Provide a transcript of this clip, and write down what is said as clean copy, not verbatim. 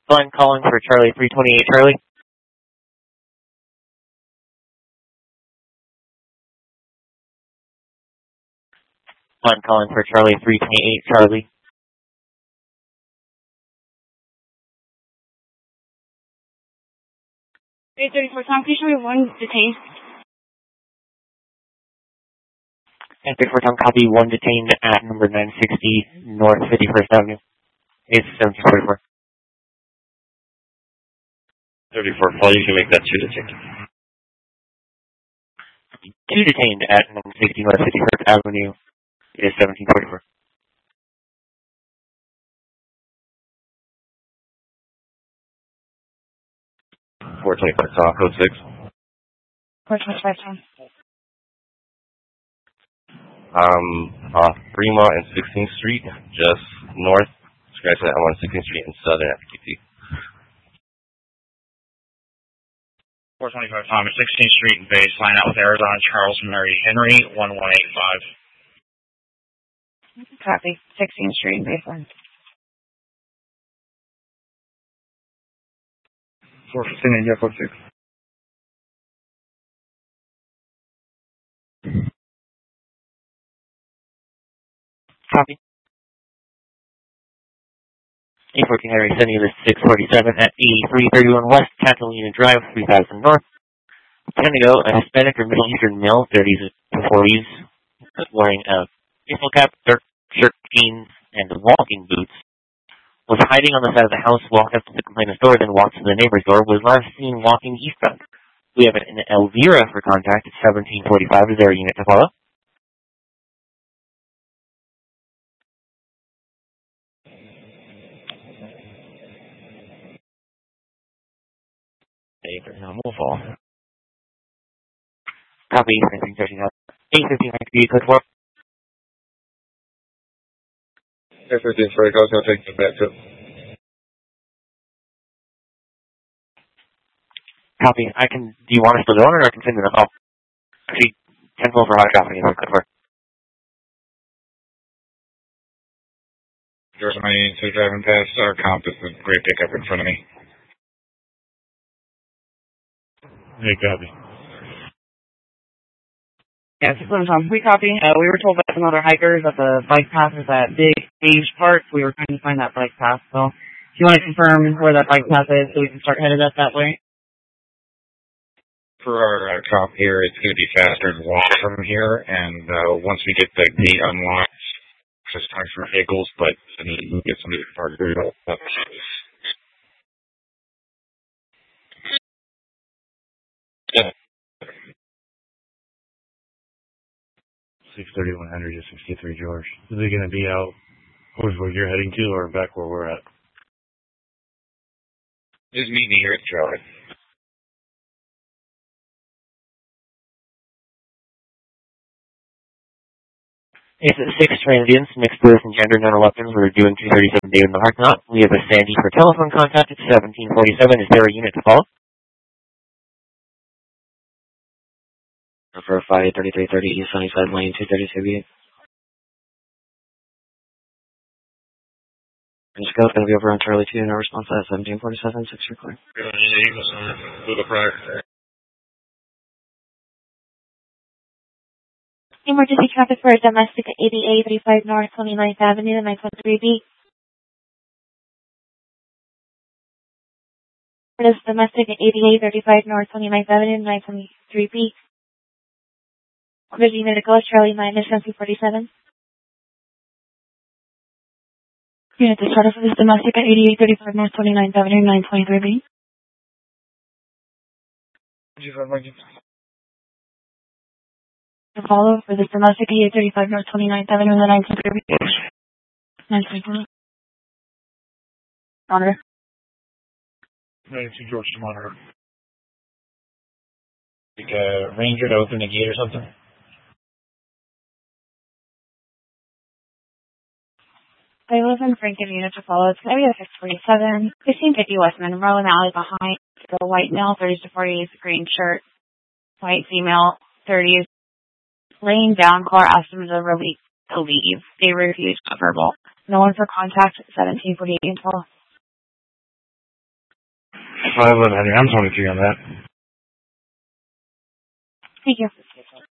I'm calling for Charlie 328 Charlie. I'm calling for Charlie 328 Charlie. 834 Tom, can you show me one detained? And 34 Tom, copy 1 detained at number 960 North 51st Avenue. It's 1744. 34 fall, you can make that 2 detained. 2 detained at 960 North 51st Avenue. It is 1744. 425 Tom, code 6. 425 Tom. Off Fremont and 16th Street, just north. Scratch that. I'm on 16th Street in Southern FQT. 425 Tom, 16th Street in Base, line out with Arizona Charles Mary Henry, 1185. Copy. 16th Street in Baseline. 415 India, code 6. Copy. 814 Henry, sending you this 647 at 8331 West Catalina Drive, 3000 North. 10 ago, a Hispanic or Middle Eastern male, 30s to 40s, wearing a baseball cap, dark shirt, jeans, and walking boots, was hiding on the side of the house, walked up to the complainant's door, then walked to the neighbor's door, was last seen walking eastbound. We have an Elvira for contact at 1745. Is there a unit to follow? We'll fall. Copy 1313 out. 815 code 4. 815 Frank, I was going to take you back to. Copy. Do you want us to go on or I can send it up? Actually, 10 for hot traffic. Code 4. There's my unit driving past our comp. There's a great pickup in front of me. Hey, copy. Yeah, 611 Tom. We copy. We were told by some other hikers that the bike path is at Big Age Park. We were trying to find that bike path. So, if you want to confirm where that bike path is so we can start headed up that way. For our comp here, it's going to be faster to walk from here, and once we get the gate unlocked, just time for vehicles, but I need to get somebody to park there. 63100 to 63 George. Is it going to be out towards where you're heading to or back where we're at? Just meet me here at the trailer. It's 6 transients, mixed birth and gender, none weapons. We're doing 237 David in the parking lot. We have a Sandy for telephone contact at 1747. Is there a unit to follow? For 53330 East Sunnyside Lane, 232B. Just go, it's going to be over on Charlie 2, no response at 1747, 6 you're clear. Emergency traffic for domestic at 8835 North 29th Avenue, 923B. It is domestic at 8835 North 29th Avenue, 923B. There's a unit to go, Charlie 9, 1747. Unit to start for this domestic at 8835 North 29th Avenue, 923B. To follow for this domestic 8835 North 29th Avenue, 923B. 923. Monitor. 92 George to monitor. Like a ranger to open the gate or something? I live in Franklin, unit to follow. It's going to be a 647. 1550 West Monroe, an alley behind. The white male, 30s to 40s, green shirt. White female, 30s. Laying down, car asked them to leave. They refused verbal. No one for contact, 1748 and 12. 511 Henry. I'm 23 on that. Thank you.